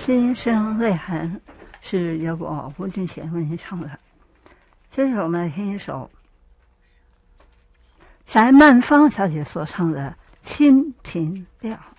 心生泪痕是由我吴俊贤为您唱的。接着我们来听一首翟曼芳小姐所唱的《清平调》。